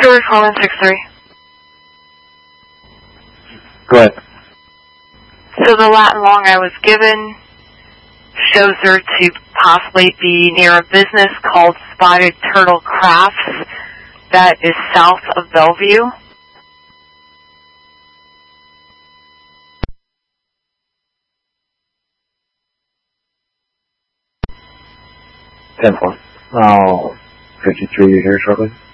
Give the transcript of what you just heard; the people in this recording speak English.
George 4163. Go ahead. So the Latin long I was given shows her to possibly be near a business called Spotted Turtle Crafts that is south of Bellevue. I'll 53 here shortly.